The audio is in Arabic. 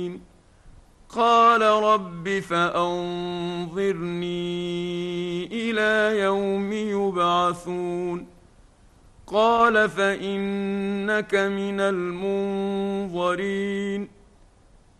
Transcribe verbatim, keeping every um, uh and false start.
قال رب فأنظرني إلى يوم يبعثون قال فإنك من المنظرين